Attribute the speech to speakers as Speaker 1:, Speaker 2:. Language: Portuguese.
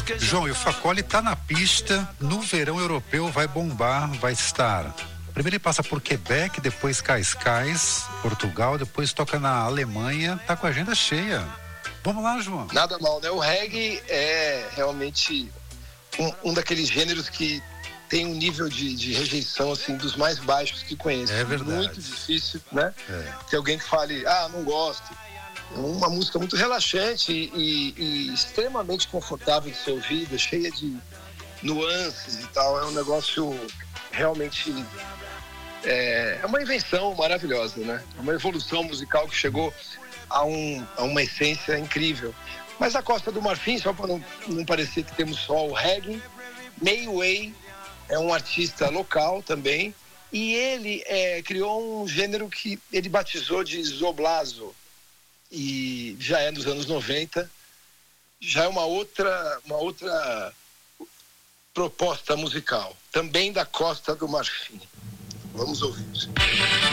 Speaker 1: João, e o Facoli tá na pista, no verão europeu vai bombar, vai estar. Primeiro ele passa por Quebec, depois Cascais, Portugal, depois toca na Alemanha, tá com a agenda cheia. Vamos lá, João.
Speaker 2: Nada mal, né? O reggae é realmente um daqueles gêneros que tem um nível de rejeição, assim, dos mais baixos que conheço.
Speaker 1: É verdade.
Speaker 2: Muito difícil, né?
Speaker 1: É.
Speaker 2: Ter alguém que fale, não gosto. É uma música muito relaxante e extremamente confortável de ser ouvida, cheia de nuances e tal. É um negócio realmente... É uma invenção maravilhosa, né? É uma evolução musical que chegou a uma essência incrível. Mas a Costa do Marfim, só para não parecer que temos só o reggae, Mayway é um artista local também, e ele criou um gênero que ele batizou de Zoblazo, e já é nos anos 90, já é uma outra proposta musical, também da Costa do Marfim. Vamos ouvir.